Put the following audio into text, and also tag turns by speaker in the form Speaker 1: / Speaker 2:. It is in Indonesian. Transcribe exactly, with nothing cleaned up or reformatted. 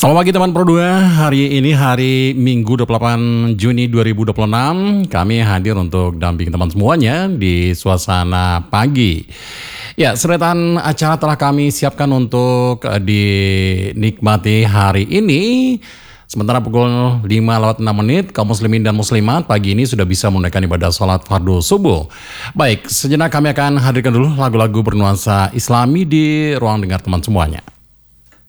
Speaker 1: Selamat pagi teman Pro dua, hari ini hari Minggu dua puluh delapan Juni dua ribu dua puluh enam. Kami hadir untuk damping teman semuanya di suasana pagi. Ya, seretan acara telah kami siapkan untuk dinikmati hari ini. Sementara pukul lima lewat enam menit, kaum muslimin dan muslimat pagi ini sudah bisa menunaikan ibadah sholat fardu subuh. Baik, sejenak kami akan hadirkan dulu lagu-lagu bernuansa islami di ruang dengar teman semuanya.